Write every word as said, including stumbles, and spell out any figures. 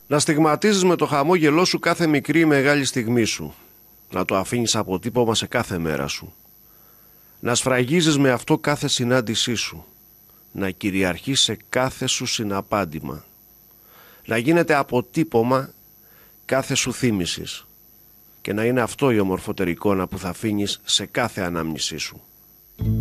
Να στιγματίζεις με το χαμόγελό σου κάθε μικρή ή μεγάλη στιγμή σου. Να το αφήνεις αποτύπωμα σε κάθε μέρα σου. Να σφραγίζεις με αυτό κάθε συνάντησή σου. Να κυριαρχείς σε κάθε σου συναπάντημα. Να γίνεται αποτύπωμα κάθε σου θύμησης. Και να είναι αυτό η ομορφότερη εικόνα που θα αφήνεις σε κάθε ανάμνησή σου.